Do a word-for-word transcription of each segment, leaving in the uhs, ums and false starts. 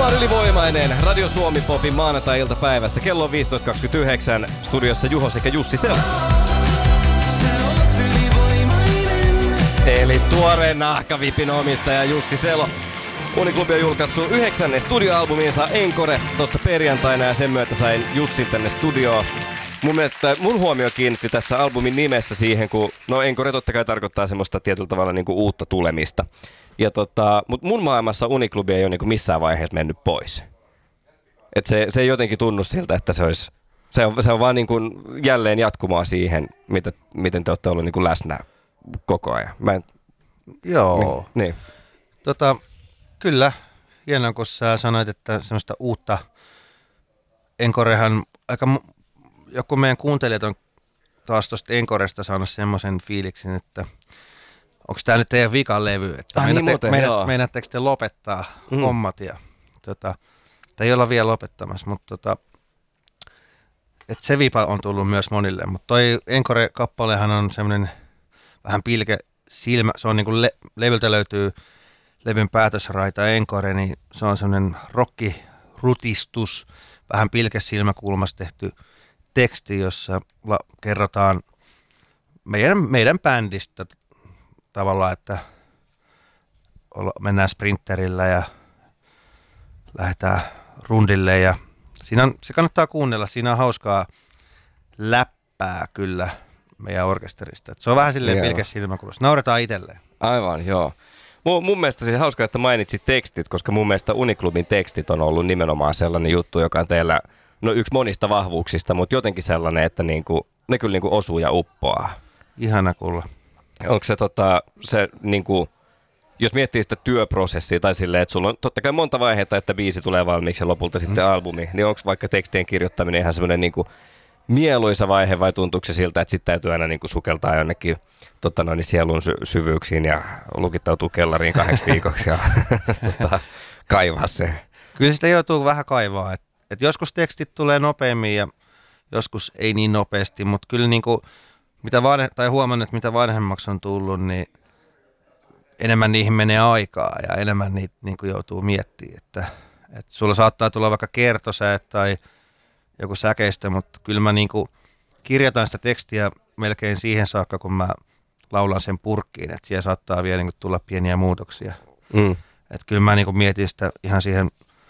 Ilma on ylivoimainen Radio Suomi Popin maanantai-iltapäivässä. Kello on viisitoista kaksikymmentäyhdeksän. Studiossa Juho sekä Jussi Selo. Eli tuoreen nahkavipin omistaja Jussi Selo. Uniklubi on julkaissut yhdeksännen studioalbuminsa Encore tuossa perjantaina ja sen myötä sain Jussin tänne studioon. Mun mielestä mun huomio kiinnitti tässä albumin nimessä siihen, kun no Encore totta kai tarkoittaa semmoista tietyllä tavalla niinku uutta tulemista. Ja tota, mut mun maailmassa Uniklubi ei ole niinku missään vaiheessa mennyt pois. Et se, se ei jotenkin tunnu siltä, että se olisi, se on, se on vaan niinku jälleen jatkumaa siihen, mitä, miten te olette olleet niinku läsnä koko ajan. Mä en, Joo. Niin. Tota, kyllä, hienoa kun sä sanoit, että semmoista uutta Encorehan, aika joku meidän kuuntelijat on taas tuosta Encoresta saanut semmoisen fiiliksin, että onko tämä nyt teidän vikan levy, että ah, meinaatte, niin meinaatte, meinaatteko te lopettaa mm. hommat ja tota, tai ei olla vielä lopettamassa, mutta tota, että se vipa on tullut myös monille, mutta toi Encore-kappalehan on semmoinen vähän pilke silmä, se on niin kuin le, levyltä löytyy levyn päätösraita Encore, niin se on semmoinen rockirutistus, vähän pilkesilmäkulmassa tehty teksti, jossa la, kerrotaan meidän, meidän bändistä tavallaan, että mennään sprinterillä ja lähdetään rundille ja siinä on, se kannattaa kuunnella, siinä on hauskaa läppää kyllä meidän orkesterista. Et se on vähän silleen pilkesilmäkulmassa, nauretaan itselleen. Aivan, joo. Mun, mun mielestä siis hauskaa, että mainitsit tekstit, koska mun mielestä Uniklubin tekstit on ollut nimenomaan sellainen juttu, joka on teillä no yksi monista vahvuuksista, mutta jotenkin sellainen, että niinku, ne kyllä niinku osuu ja uppoaa. Ihana kuulla. Onko se, tota, se niinku, jos miettii sitä työprosessia tai silleen, että sulla on totta kai monta vaihetta, että biisi tulee valmiiksi ja lopulta sitten mm. albumi, niin onko vaikka tekstien kirjoittaminen ihan semmoinen niinku mieluisa vaihe vai tuntuuko se siltä, että sitten täytyy aina niinku sukeltaa jonnekin tota noin, sielun sy- syvyyksiin ja lukittautuu kellariin kahdeksi viikoksi ja tota, kaivaa se? Kyllä sitä joutuu vähän kaivaa, että et joskus tekstit tulee nopeammin ja joskus ei niin nopeasti, mutta kyllä niinku, mitä vanhe- tai huomannut, että mitä vanhemmaksi on tullut, niin enemmän niihin menee aikaa ja enemmän niitä niinku joutuu miettimään, että et sulla saattaa tulla vaikka kertosäet tai joku säkeistö, mutta kyllä mä niinku kirjoitan sitä tekstiä melkein siihen saakka, kun mä laulan sen purkkiin, että siellä saattaa vielä niinku tulla pieniä muutoksia. Mm. Että kyllä mä niinku mietin sitä ihan siihen,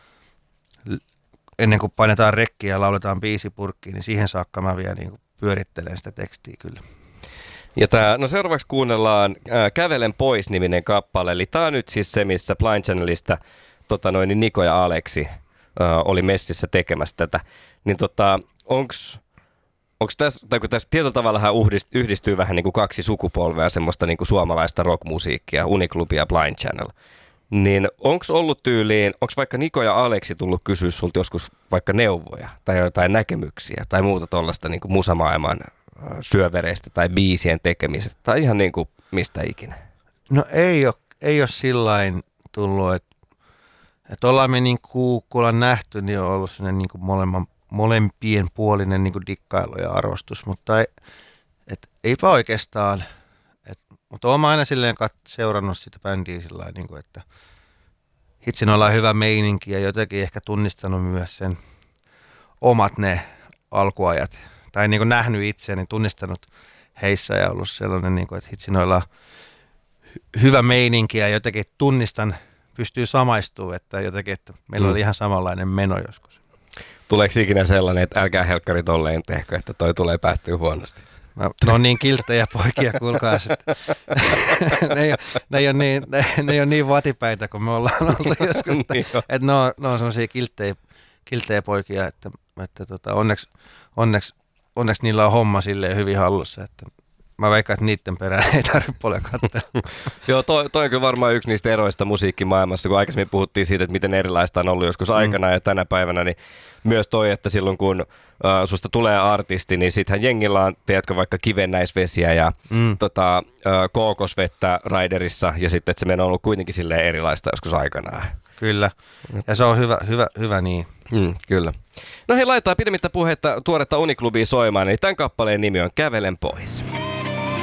ennen kuin painetaan rekkiä ja lauletaan biisi purkkiin, niin siihen saakka mä vielä niinku pyörittelen sitä tekstiä kyllä. Ja tää, no seuraavaksi kuunnellaan ää, Kävelen pois-niminen kappale, eli tää on nyt siis se, missä Blind Channelista tota noin, niin Niko ja Aleksi ää, oli messissä tekemässä tätä. Niin tota, onks, onks tässä, tai kun tässä tietyllä tavalla yhdistyy, yhdistyy vähän niin kuin kaksi sukupolvea semmoista niin kuin suomalaista rockmusiikkia, Uniklubi ja Blind Channel, niin onks ollut tyyliin, onks vaikka Niko ja Aleksi tullut kysyä sulta joskus vaikka neuvoja tai jotain näkemyksiä tai muuta tollaista niin kuin musamaailman syövereistä tai biisien tekemisestä tai ihan niin kuin mistä ikinä? No ei ole, ei ole sillain tullut, että Että ollaan me niin kuin, kun ollaan nähty, niin on ollut sellainen niin kuin molemman, molempien puolinen niin kuin dikkailu ja arvostus, mutta ei, et, eipä oikeastaan. Et, mutta olen aina silleen kat, seurannut sitä bändiä sillä niin kuin, että hitsin ollaan hyvä meininki ja jotenkin ehkä tunnistanut myös sen omat ne alkuajat. Tai niin kuin nähnyt itseäni, tunnistanut heissä ja ollut sellainen, niin kuin, että hitsin ollaan hy- hyvä meininki ja jotenkin tunnistan, pystyy samaistumaan, että jotenkin, että meillä oli ihan samanlainen meno joskus. Tuleeko ikinä sellainen, että älkää helkkari tolleen tehkö, että toi tulee päättyä huonosti? Mä, ne on niin kilttejä poikia, kuulkaa. ne, ei ole, ne, ei ole niin, ne, ne ei ole niin vatipäitä kuin me ollaan oltu joskus. Niin että ne on, ne on sellaisia kilttejä, kilttejä poikia, että, että tota, onneksi, onneksi, onneksi niillä on homma silleen hyvin hallussa, että mä veikkaan, että niiden perään ei tarvitse paljon katsella. Joo, toi, toi on kyllä varmaan yksi niistä eroista musiikkimaailmassa, kun aikaisemmin puhuttiin siitä, että miten erilaista on ollut joskus aikana mm. ja tänä päivänä, niin myös toi, että silloin kun äh, susta tulee artisti, niin sittenhän jengillä on, tiedätkö, vaikka kivennäisvesiä ja mm. tota, äh, kookosvettä Raiderissa ja sitten, että se meidän on ollut kuitenkin silleen erilaista joskus aikanaan. Kyllä, ja se on hyvä, hyvä, hyvä niin. Mm, kyllä. No hei, laitetaan pidemmittä puhetta tuoretta Uniklubia soimaan, eli tämän kappaleen nimi on Kävelen pois.